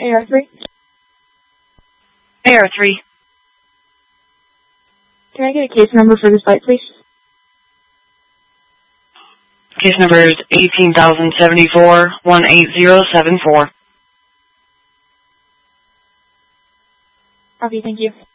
AR3. AR3. Can I get a case number for this fight, please? Case number is 18,074-18074. Copy, thank you.